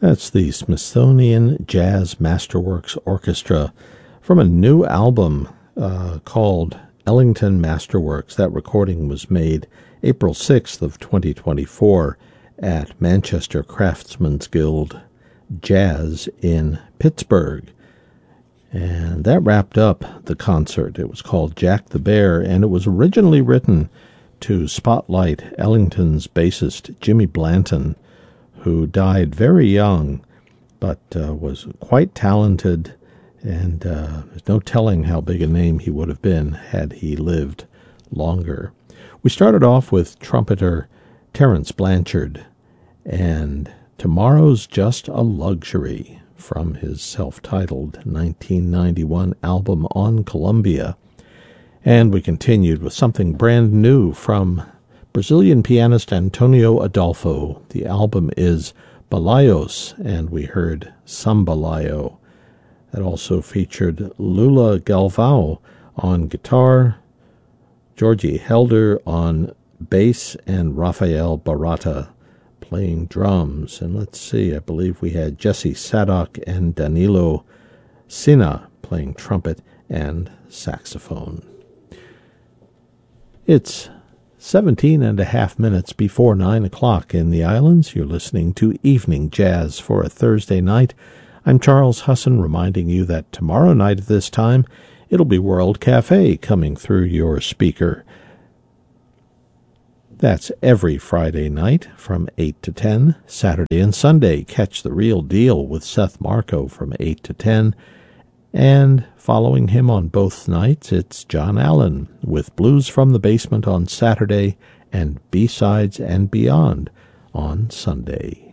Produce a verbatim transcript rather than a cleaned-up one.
That's the Smithsonian Jazz Masterworks Orchestra from a new album uh, called Ellington Masterworks. That recording was made April sixth of twenty twenty-four at Manchester Craftsmen's Guild Jazz in Pittsburgh. And that wrapped up the concert. It was called Jack the Bear, and it was originally written to spotlight Ellington's bassist Jimmy Blanton, who died very young, but uh, was quite talented, and uh, there's no telling how big a name he would have been had he lived longer. We started off with trumpeter Terence Blanchard, and Tomorrow's Just a Luxury from his self-titled nineteen ninety-one album On Columbia. And we continued with something brand new from Brazilian pianist Antonio Adolfo. The album is Balaios, and we heard Sambalayo. That also featured Lula Galvão on guitar, Georgie Helder on bass, and Rafael Barata playing drums. And let's see, I believe we had Jesse Sadok and Danilo Sina playing trumpet and saxophone. It's seventeen and a half minutes before nine o'clock in the islands. You're listening to Evening Jazz for a Thursday night. I'm Charles Husson, reminding you that tomorrow night at this time, it'll be World Cafe coming through your speaker. That's every Friday night from eight to ten. Saturday and Sunday, Catch the Real Deal with Seth Marco from eight to ten. And following him on both nights, it's John Allen with Blues from the Basement on Saturday and B-Sides and Beyond on Sunday.